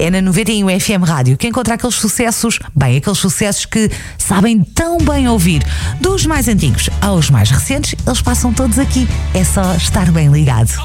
É na 91 FM Rádio que encontra aqueles sucessos, bem, aqueles sucessos que sabem tão bem ouvir. Dos mais antigos aos mais recentes, eles passam todos aqui. É só estar bem ligado.